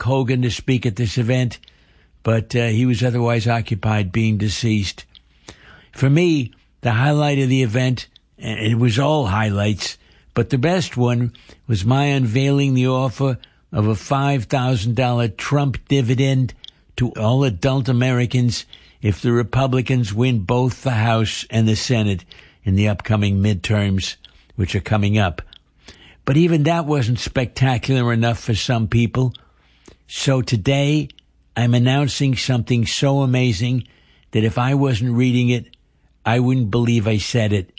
Hogan to speak at this event, but he was otherwise occupied being deceased. For me, the highlight of the event, and it was all highlights, but the best one was my unveiling the offer of a $5,000 Trump dividend to all adult Americans if the Republicans win both the House and the Senate in the upcoming midterms, which are coming up. But even that wasn't spectacular enough for some people. So today, I'm announcing something so amazing that if I wasn't reading it, I wouldn't believe I said it.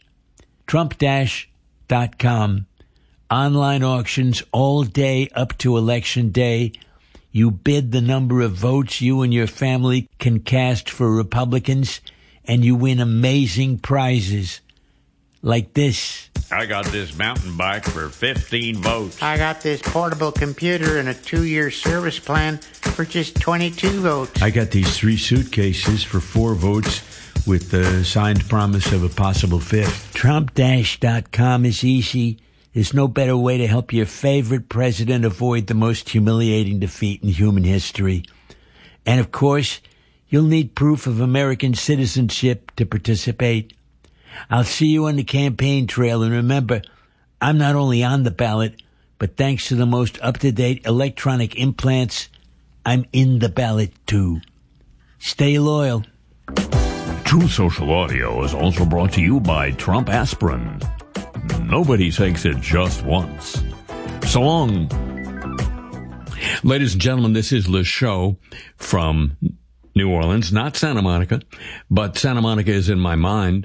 Trump-.com. Online auctions all day up to Election Day. You bid the number of votes you and your family can cast for Republicans, and you win amazing prizes. Like this. I got this mountain bike for 15 votes. I got this portable computer and a 2-year service plan for just 22 votes. I got these 3 suitcases for 4 votes with the signed promise of a possible 5th. Trump-.com is easy. There's no better way to help your favorite president avoid the most humiliating defeat in human history. And of course, you'll need proof of American citizenship to participate. I'll see you on the campaign trail, and remember, I'm not only on the ballot, but thanks to the most up-to-date electronic implants, I'm in the ballot too. Stay loyal. True Social Audio is also brought to you by Trump Aspirin. Nobody takes it just once. So long. Ladies and gentlemen, this is Le Show from New Orleans, not Santa Monica, but Santa Monica is on my mind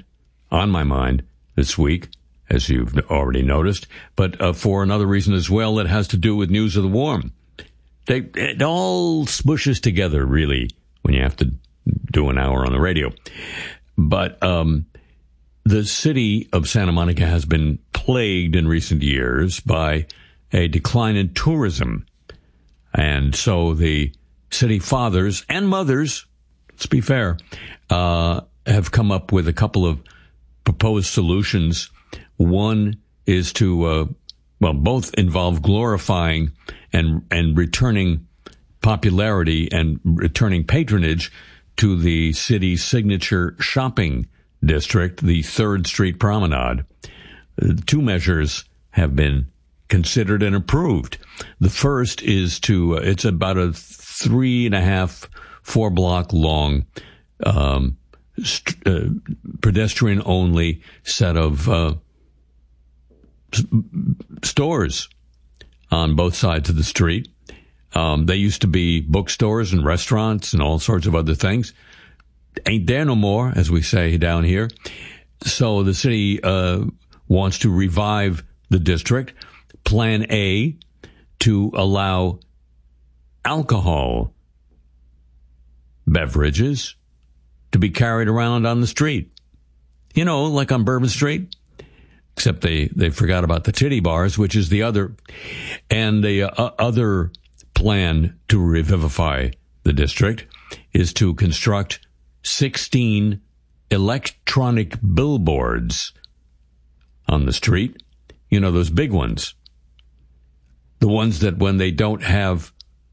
this week, as you've already noticed, but for another reason as well that has to do with News of the Warm. It all smushes together, really, when you have to do an hour on the radio. But the city of Santa Monica has been plagued in recent years by a decline in tourism. And so the city fathers and mothers, let's be fair, have come up with a couple of proposed solutions. One is to, both involve glorifying and returning popularity and returning patronage to the city's signature shopping district, the 3rd Street Promenade. 2 measures have been considered and approved. The first is to, it's about a 3.5, 4 block long, pedestrian only set of stores on both sides of the street. They used to be bookstores and restaurants and all sorts of other things. Ain't there no more, as we say down here. So the city wants to revive the district. Plan A, to allow alcohol beverages to be carried around on the street. You know, like on Bourbon Street. Except they forgot about the titty bars, which is the other. And the other plan to revivify the district is to construct 16 electronic billboards on the street. You know, those big ones. The ones that when they don't have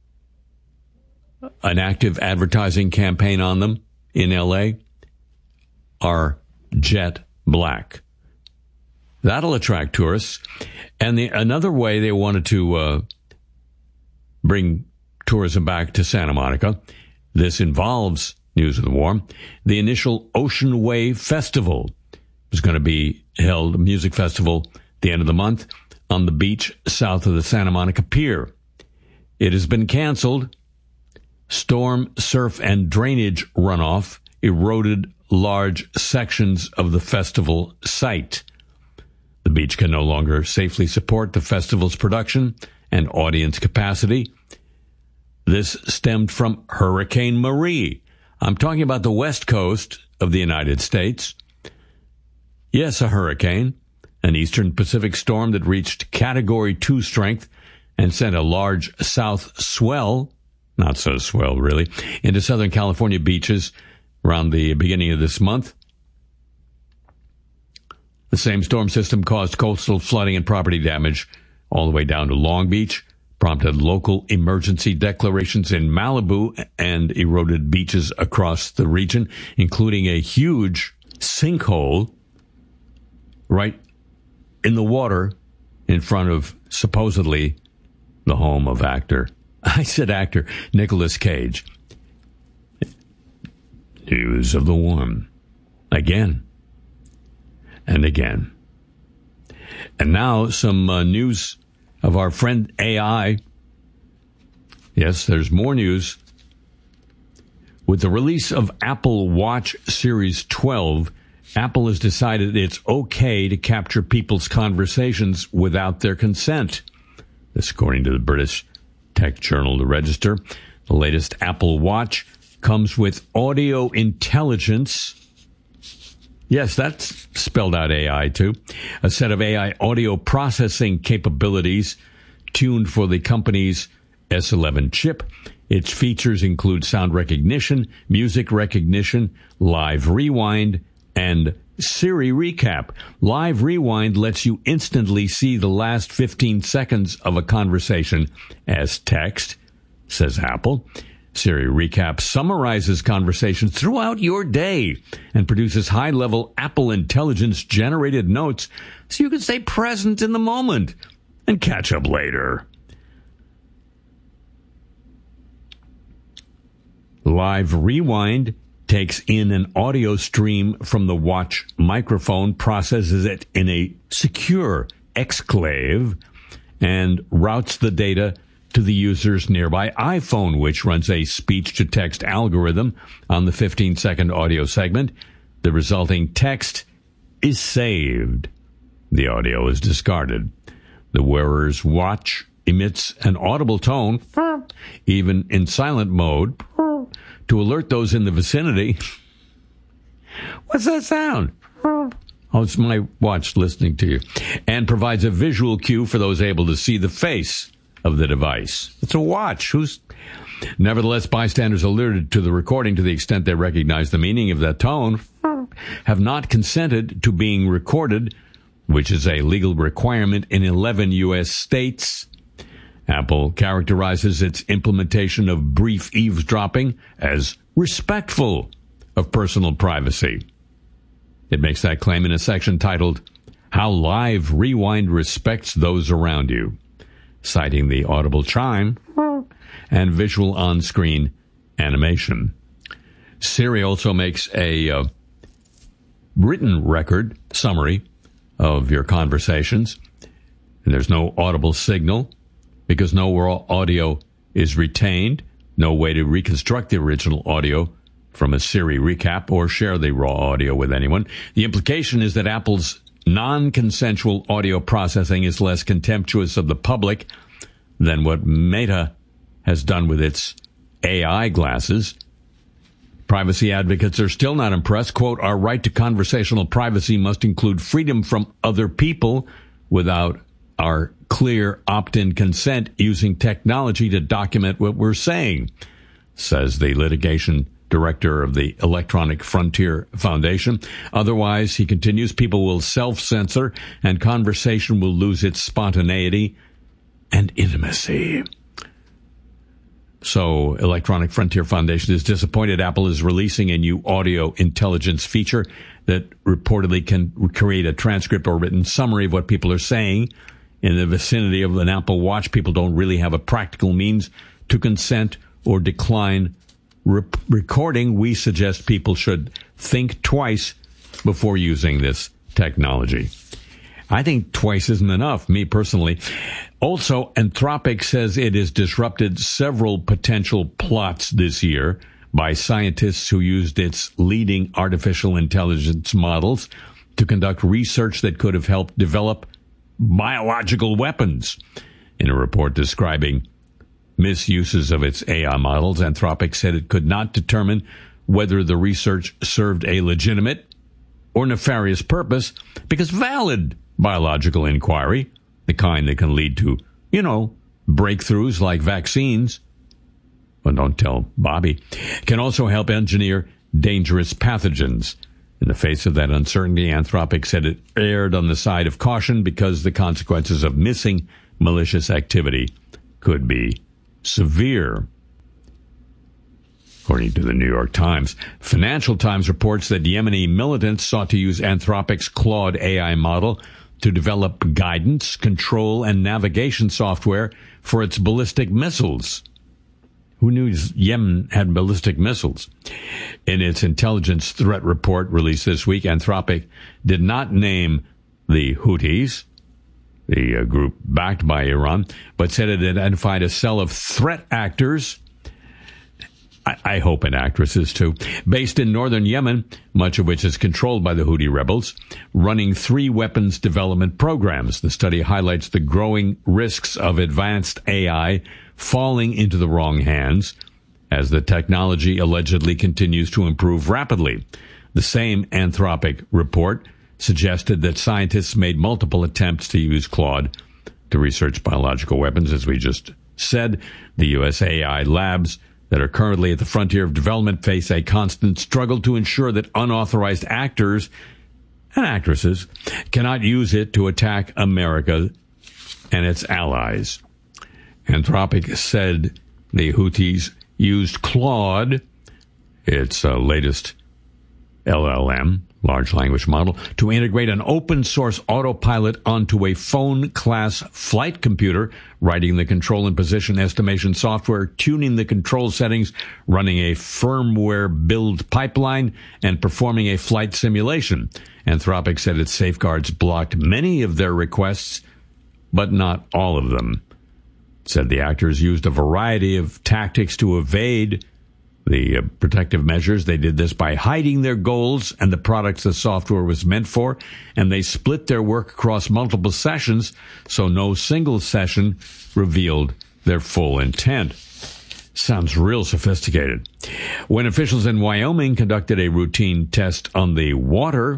an active advertising campaign on them in L.A. are jet black. That'll attract tourists. And another way they wanted to bring tourism back to Santa Monica, this involves News of the Warm, the initial Ocean Wave Festival is going to be held, a music festival, the end of the month on the beach south of the Santa Monica Pier. It has been canceled. Storm, surf, and drainage runoff eroded large sections of the festival site. The beach can no longer safely support the festival's production and audience capacity. This stemmed from Hurricane Marie. I'm talking about the west coast of the United States. Yes, a hurricane, an eastern Pacific storm that reached Category 2 strength and sent a large south swell, not so swell really, into Southern California beaches around the beginning of this month. The same storm system caused coastal flooding and property damage all the way down to Long Beach, prompted local emergency declarations in Malibu and eroded beaches across the region, including a huge sinkhole right in the water in front of supposedly the home of actor Nicolas Cage. News of the warm. Again and again. And now some news of our friend AI. Yes, there's more news. With the release of Apple Watch Series 12, Apple has decided it's okay to capture people's conversations without their consent. This according to the British tech journal The Register. The latest Apple Watch comes with audio intelligence. Yes, that's spelled out AI too. A set of AI audio processing capabilities tuned for the company's S11 chip. Its features include sound recognition, music recognition, live rewind, and Siri Recap. Live Rewind lets you instantly see the last 15 seconds of a conversation as text, says Apple. Siri Recap summarizes conversations throughout your day and produces high-level Apple Intelligence-generated notes so you can stay present in the moment and catch up later. Live Rewind takes in an audio stream from the watch microphone, processes it in a secure exclave, and routes the data to the user's nearby iPhone, which runs a speech-to-text algorithm on the 15-second audio segment. The resulting text is saved. The audio is discarded. The wearer's watch emits an audible tone, even in silent mode, to alert those in the vicinity. What's that sound? Oh, it's my watch listening to you. And provides a visual cue for those able to see the face of the device. It's a watch. Nevertheless, bystanders alerted to the recording to the extent they recognize the meaning of that tone have not consented to being recorded, which is a legal requirement in 11 U.S. states. Apple characterizes its implementation of brief eavesdropping as respectful of personal privacy. It makes that claim in a section titled, How Live Rewind Respects Those Around You, citing the audible chime and visual on-screen animation. Siri also makes a written record summary of your conversations, and there's no audible signal because no raw audio is retained, no way to reconstruct the original audio from a Siri recap or share the raw audio with anyone. The implication is that Apple's non-consensual audio processing is less contemptuous of the public than what Meta has done with its AI glasses. Privacy advocates are still not impressed. Quote, our right to conversational privacy must include freedom from other people without our clear opt-in consent using technology to document what we're saying, says the litigation director of the Electronic Frontier Foundation. Otherwise, he continues, people will self-censor and conversation will lose its spontaneity and intimacy. So, Electronic Frontier Foundation is disappointed Apple is releasing a new audio intelligence feature that reportedly can create a transcript or written summary of what people are saying. In the vicinity of an Apple Watch, people don't really have a practical means to consent or decline recording. We suggest people should think twice before using this technology. I think twice isn't enough, me personally. Also, Anthropic says it has disrupted several potential plots this year by scientists who used its leading artificial intelligence models to conduct research that could have helped develop biological weapons. In a report describing misuses of its AI models, Anthropic said it could not determine whether the research served a legitimate or nefarious purpose because valid biological inquiry, the kind that can lead to, breakthroughs like vaccines, but don't tell Bobby, can also help engineer dangerous pathogens. In the face of that uncertainty, Anthropic said it erred on the side of caution because the consequences of missing malicious activity could be severe. According to the New York Times, Financial Times reports that Yemeni militants sought to use Anthropic's Claude AI model to develop guidance, control, and navigation software for its ballistic missiles. Who knew Yemen had ballistic missiles? In its intelligence threat report released this week, Anthropic did not name the Houthis, the group backed by Iran, but said it identified a cell of threat actors, I hope, and actresses too, based in northern Yemen, much of which is controlled by the Houthi rebels, running 3 weapons development programs. The study highlights the growing risks of advanced AI falling into the wrong hands as the technology allegedly continues to improve rapidly. The same Anthropic report suggested that scientists made multiple attempts to use Claude to research biological weapons. As we just said, the U.S. AI labs that are currently at the frontier of development face a constant struggle to ensure that unauthorized actors and actresses cannot use it to attack America and its allies. Anthropic said the Houthis used Claude, its latest LLM, large language model, to integrate an open-source autopilot onto a phone-class flight computer, writing the control and position estimation software, tuning the control settings, running a firmware build pipeline, and performing a flight simulation. Anthropic said its safeguards blocked many of their requests, but not all of them. It said the actors used a variety of tactics to evade the protective measures. They did this by hiding their goals and the products the software was meant for, and they split their work across multiple sessions, so no single session revealed their full intent. Sounds real sophisticated. When officials in Wyoming conducted a routine test on the water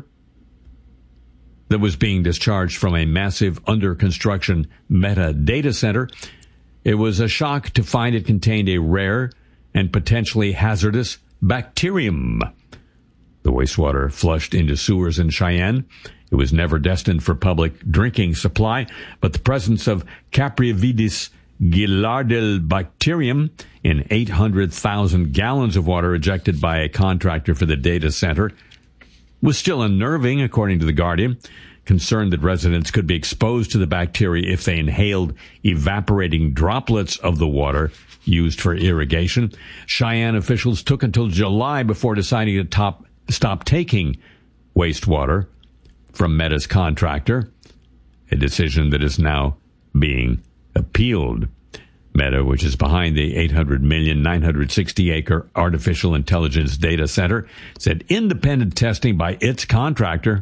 that was being discharged from a massive under-construction Meta data center, it was a shock to find it contained a rare and potentially hazardous bacterium. The wastewater flushed into sewers in Cheyenne. It was never destined for public drinking supply, but the presence of Capreavidis gilardil bacterium in 800,000 gallons of water ejected by a contractor for the data center was still unnerving, according to The Guardian. Concerned that residents could be exposed to the bacteria if they inhaled evaporating droplets of the water used for irrigation, Cheyenne officials took until July before deciding to stop taking wastewater from Meta's contractor, a decision that is now being appealed. Meta, which is behind the $800 million, 960-acre artificial intelligence data center, said independent testing by its contractor,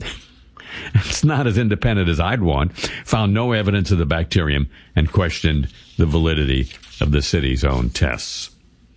it's not as independent as I'd want, found no evidence of the bacterium and questioned the validity of the city's own tests.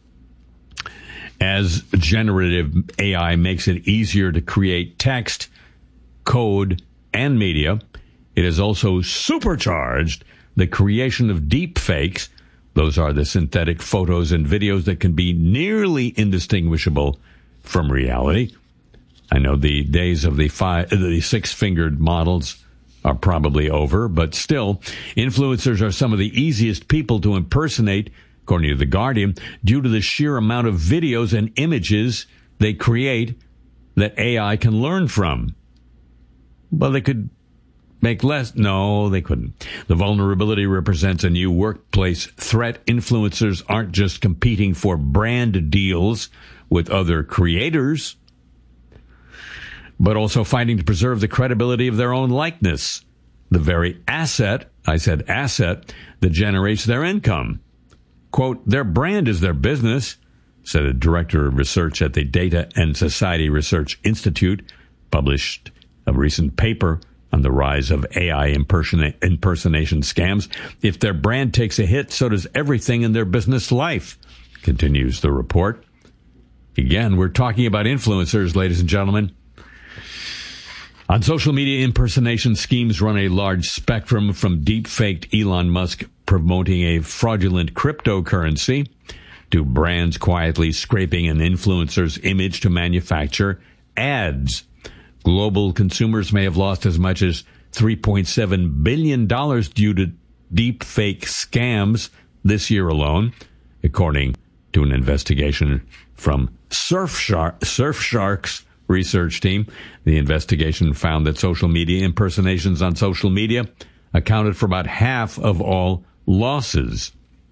As generative AI makes it easier to create text, code, and media, it has also supercharged the creation of deep fakes. Those are the synthetic photos and videos that can be nearly indistinguishable from reality. I know the days of the 6-fingered models are probably over, but still, influencers are some of the easiest people to impersonate, according to The Guardian, due to the sheer amount of videos and images they create that AI can learn from. Well, they could make less. No, they couldn't. The vulnerability represents a new workplace threat. Influencers aren't just competing for brand deals with other creators, but also fighting to preserve the credibility of their own likeness, the very asset, I said asset, that generates their income. Quote, their brand is their business, said a director of research at the Data and Society Research Institute, published a recent paper on the rise of AI impersonation scams. If their brand takes a hit, so does everything in their business life, continues the report. Again, we're talking about influencers, ladies and gentlemen. On social media, impersonation schemes run a large spectrum, from deep-faked Elon Musk promoting a fraudulent cryptocurrency to brands quietly scraping an influencer's image to manufacture ads. Global consumers may have lost as much as $3.7 billion due to deep fake scams this year alone, according to an investigation from Surfshark's research team. The investigation found that social media impersonations on social media accounted for about half of all losses.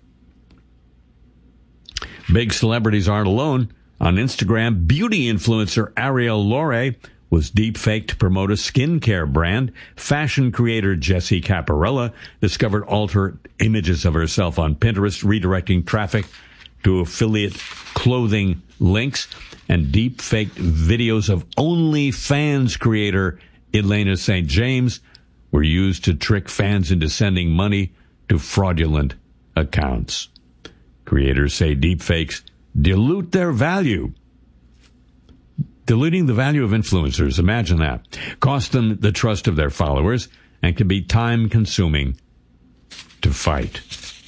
Big celebrities aren't alone. On Instagram, beauty influencer Ariel Lorre was deepfaked to promote a skincare brand. Fashion creator Jessie Caparella discovered altered images of herself on Pinterest, redirecting traffic to affiliate clothing links. And deepfaked videos of OnlyFans creator Elena St. James were used to trick fans into sending money to fraudulent accounts. Creators say deepfakes dilute their value. Diluting the value of influencers, imagine that, cost them the trust of their followers and can be time-consuming to fight.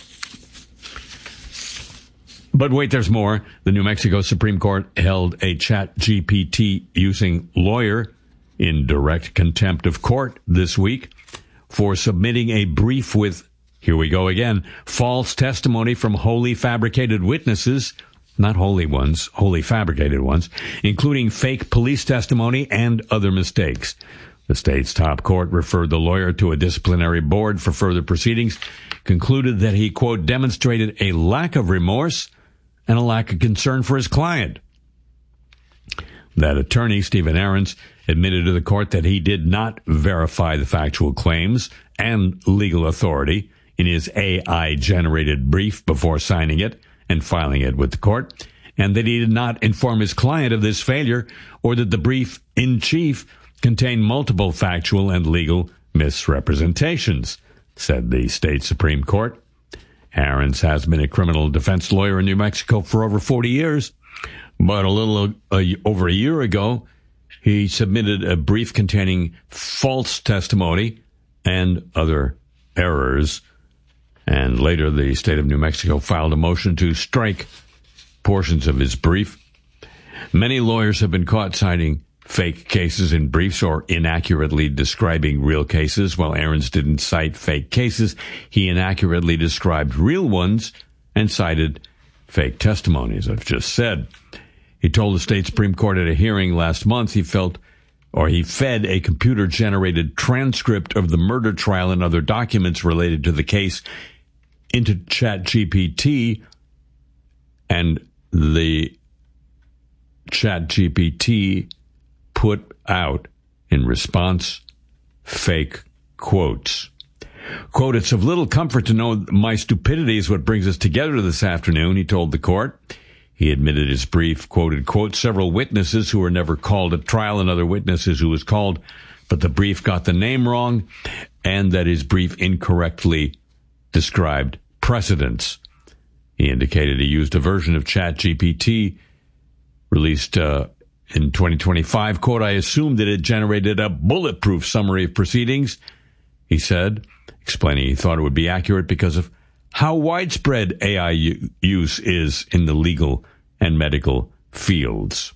But wait, there's more. The New Mexico Supreme Court held a ChatGPT using lawyer in direct contempt of court this week for submitting a brief with, here we go again, false testimony from wholly fabricated witnesses, not holy ones, wholly fabricated ones, including fake police testimony and other mistakes. The state's top court referred the lawyer to a disciplinary board for further proceedings, concluded that he, quote, demonstrated a lack of remorse and a lack of concern for his client. That attorney, Stephen Ahrens, admitted to the court that he did not verify the factual claims and legal authority in his AI-generated brief before signing it and filing it with the court, and that he did not inform his client of this failure or that the brief in chief contained multiple factual and legal misrepresentations, said the state Supreme Court. Ahrens has been a criminal defense lawyer in New Mexico for over 40 years, but a little over a year ago, he submitted a brief containing false testimony and other errors, and later the state of New Mexico filed a motion to strike portions of his brief. Many lawyers have been caught citing fake cases in briefs or inaccurately describing real cases. While Ahrens didn't cite fake cases, he inaccurately described real ones and cited fake testimonies, I've just said. He told the state Supreme Court at a hearing last month he fed a computer-generated transcript of the murder trial and other documents related to the case into ChatGPT, and the ChatGPT put out, in response, fake quotes. Quote, "It's of little comfort to know my stupidity is what brings us together this afternoon," he told the court. He admitted his brief quoted, quote, "several witnesses who were never called at trial and other witnesses who was called, but the brief got the name wrong, and that his brief incorrectly described precedents." He indicated he used a version of ChatGPT released in 2025, quote, "I assumed that it generated a bulletproof summary of proceedings," he said, explaining he thought it would be accurate because of how widespread AI use is in the legal and medical fields.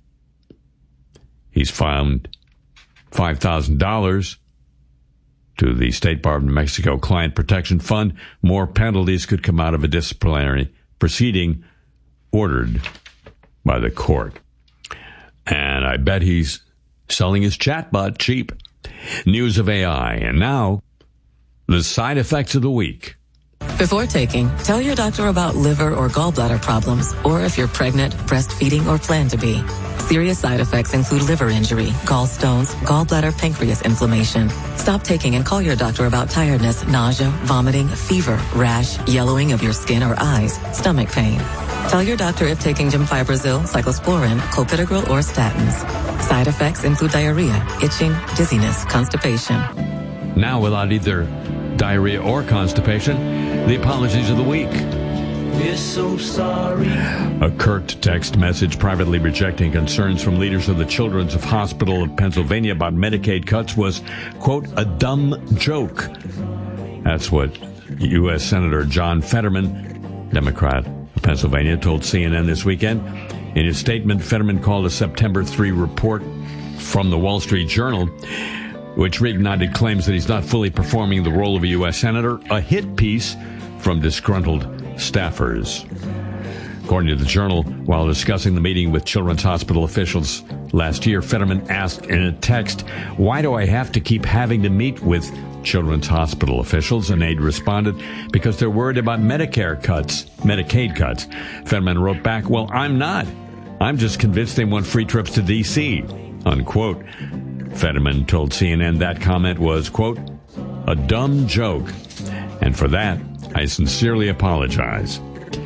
He's fined $5,000 to the State Bar of New Mexico Client Protection Fund. More penalties could come out of a disciplinary proceeding ordered by the court. And I bet he's selling his chatbot cheap. News of AI. And now, the side effects of the week. Before taking, tell your doctor about liver or gallbladder problems, or if you're pregnant, breastfeeding, or plan to be. Serious side effects include liver injury, gallstones, gallbladder, pancreas inflammation. Stop taking and call your doctor about tiredness, nausea, vomiting, fever, rash, yellowing of your skin or eyes, stomach pain. Tell your doctor if taking gemfibrozil, cyclosporin, clopidogrel, or statins. Side effects include diarrhea, itching, dizziness, constipation. Now, without either diarrhea or constipation, the apologies of the week. We're so sorry. A curt text message privately rejecting concerns from leaders of the Children's Hospital of Pennsylvania about Medicaid cuts was, quote, "a dumb joke." That's what U.S. Senator John Fetterman, Democrat of Pennsylvania, told CNN this weekend. In his statement, Fetterman called a September 3 report from the Wall Street Journal, which reignited claims that he's not fully performing the role of a U.S. Senator, a hit piece from disgruntled staffers. According to the Journal, while discussing the meeting with Children's Hospital officials last year, Fetterman asked in a text, "Why do I have to keep having to meet with Children's Hospital officials?" An aide responded, "Because they're worried about Medicaid cuts. Fetterman wrote back, "Well, I'm not. I'm just convinced they want free trips to D.C., unquote. Fetterman told CNN that comment was, quote, "a dumb joke. And for that, I sincerely apologize."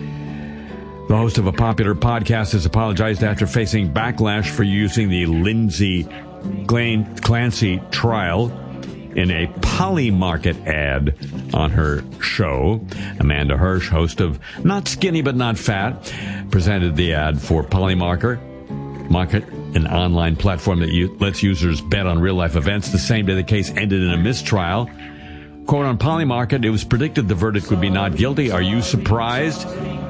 The host of a popular podcast has apologized after facing backlash for using the Lindsay Clancy trial in a Polymarket ad on her show. Amanda Hirsch, host of Not Skinny But Not Fat, presented the ad for Polymarket, an online platform that lets users bet on real-life events. The same day the case ended in a mistrial. Quote, "On Polymarket, it was predicted the verdict would be not guilty. Are you surprised?"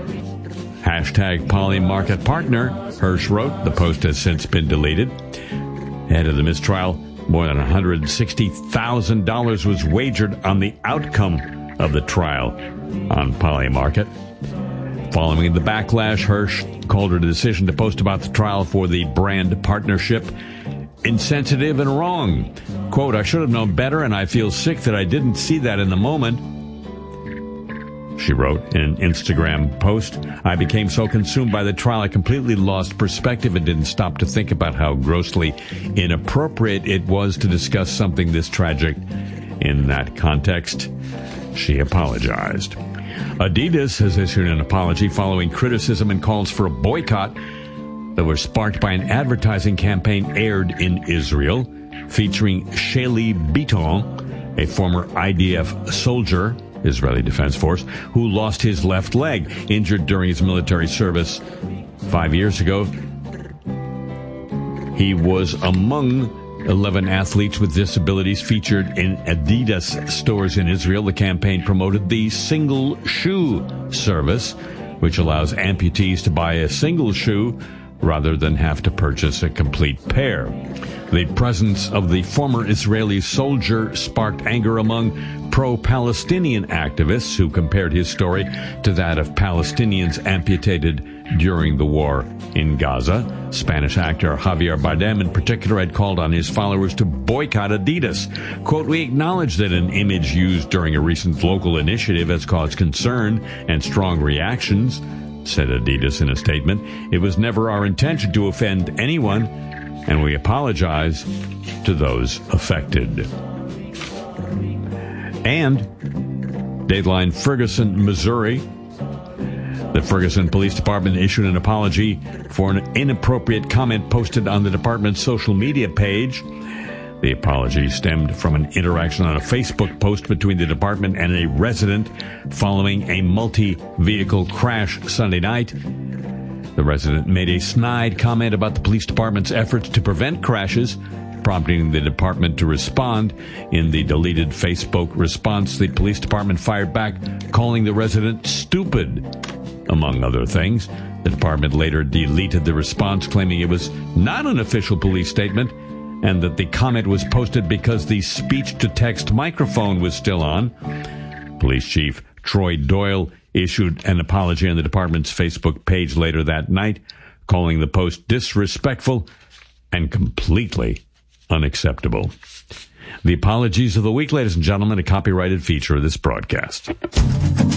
Hashtag Polymarket partner, Hirsch wrote. The post has since been deleted. Ahead of the mistrial, more than $160,000 was wagered on the outcome of the trial on Polymarket. Following the backlash, Hirsch called her decision to post about the trial for the brand partnership insensitive and wrong. Quote, "I should have known better, and I feel sick that I didn't see that in the moment," she wrote in an Instagram post. "I became so consumed by the trial, I completely lost perspective and didn't stop to think about how grossly inappropriate it was to discuss something this tragic in that context." She apologized. Adidas has issued an apology following criticism and calls for a boycott that were sparked by an advertising campaign aired in Israel featuring Shaylee Beaton, a former IDF soldier, Israeli Defense Force, who lost his left leg, injured during his military service 5 years ago. He was among 11 athletes with disabilities featured in Adidas stores in Israel. The campaign promoted the single shoe service, which allows amputees to buy a single shoe rather than have to purchase a complete pair. The presence of the former Israeli soldier sparked anger among pro-Palestinian activists who compared his story to that of Palestinians amputated during the war in Gaza. Spanish actor Javier Bardem in particular had called on his followers to boycott Adidas. Quote, "We acknowledge that an image used during a recent local initiative has caused concern and strong reactions," said Adidas in a statement. "It was never our intention to offend anyone, and we apologize to those affected." And Dateline Ferguson, Missouri. The Ferguson Police Department issued an apology for an inappropriate comment posted on the department's social media page. The apology stemmed from an interaction on a Facebook post between the department and a resident following a multi-vehicle crash Sunday night. The resident made a snide comment about the police department's efforts to prevent crashes, prompting the department to respond. In the deleted Facebook response, the police department fired back, calling the resident stupid, among other things. The department later deleted the response, claiming it was not an official police statement and that the comment was posted because the speech-to-text microphone was still on. Police Chief Troy Doyle issued an apology on the department's Facebook page later that night, calling the post disrespectful and completely unacceptable. The apologies of the week, ladies and gentlemen, a copyrighted feature of this broadcast.